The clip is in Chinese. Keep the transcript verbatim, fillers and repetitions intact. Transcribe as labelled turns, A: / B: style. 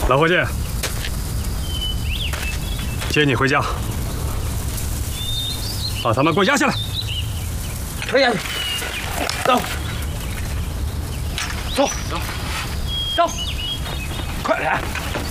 A: 老伙计，接你回家，把他们给我押下来。
B: 推下去，走，走，走，走，快点！